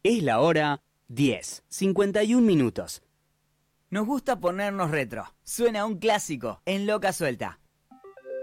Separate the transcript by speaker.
Speaker 1: Es la hora 10:51.
Speaker 2: Nos gusta ponernos retro. Suena un clásico en Loca Suelta.